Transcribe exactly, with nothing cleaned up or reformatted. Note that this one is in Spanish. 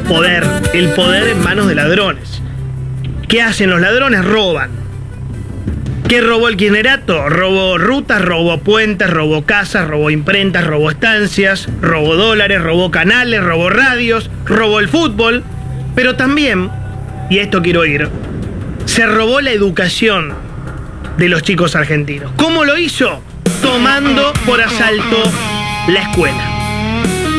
poder, el poder en manos de ladrones. ¿Qué hacen los ladrones? Roban. ¿Qué robó el kirchnerato? Robó rutas, robó puentes, robó casas, robó imprentas, robó estancias, robó dólares, robó canales, robó radios, robó el fútbol. Pero también, y a esto quiero ir, se robó la educación de los chicos argentinos. ¿Cómo lo hizo? Tomando por asalto la escuela.